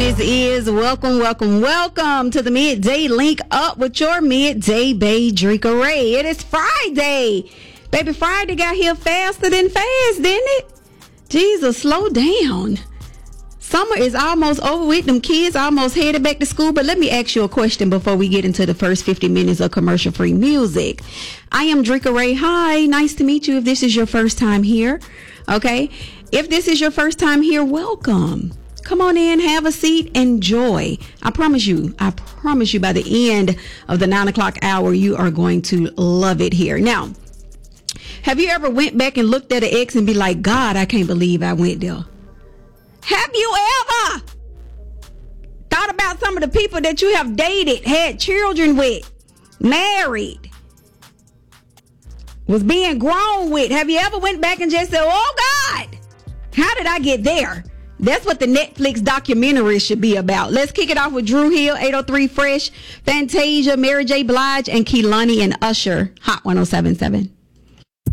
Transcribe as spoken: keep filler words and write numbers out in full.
this is welcome, welcome, welcome to the Midday Link Up with your Midday Bae, Drika Ray. It is Friday. Baby, Friday got here faster than fast, didn't it? Jesus, slow down. Summer is almost over with. Them kids almost headed back to school. But let me ask you a question before we get into the first fifty minutes of commercial-free music. I am Drika Ray. Hi, nice to meet you if this is your first time here. Okay? If this is your first time here, welcome. Come on in, have a seat, enjoy. I promise you, I promise you by the end of the nine o'clock hour, you are going to love it here. Now, have you ever went back and looked at an ex and be like, God, I can't believe I went there? Have you ever thought about some of the people that you have dated, had children with, married, was being grown with? Have you ever went back and just said, oh God, how did I get there? That's what the Netflix documentary should be about. Let's kick it off with Dru Hill, eight oh three Fresh, Fantasia, Mary J. Blige, and Kehlani and Usher, Hot one oh seven point seven.